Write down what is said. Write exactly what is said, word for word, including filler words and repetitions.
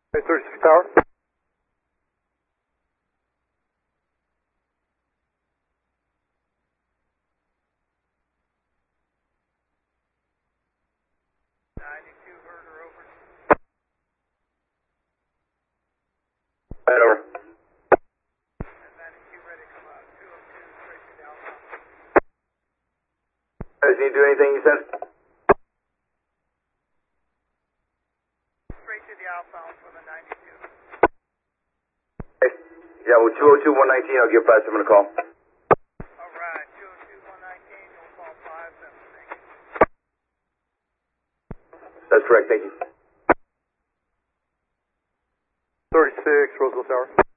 Hey, thirty-six Tower. ninety-two Herder over. Right over. ninety-two ready to come out. two oh two straight to the Alpha. Does he do anything you said? Straight to the outbound for the ninety-two. Hey. Yeah, well, two oh two, one nineteen, I'll give five seven a call. Alright, two oh two, one nineteen, you'll call five seven, thank you. That's correct, thank you. thirty-six Roseville Tower.